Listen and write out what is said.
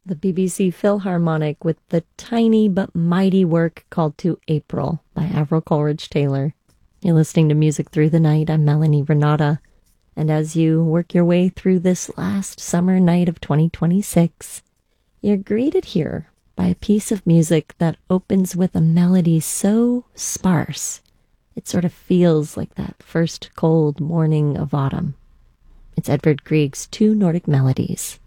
the BBC Philharmonic with the tiny but mighty work called To April by Avril Coleridge-Taylor. You're listening to Music Through the Night. I'm Melanie Renata. And as you work your way through this last summer night of 2026, you're greeted here by a piece of music that opens with a melody so sparse, it sort of feels like that first cold morning of autumn. It's Edvard Grieg's Two Nordic Melodies.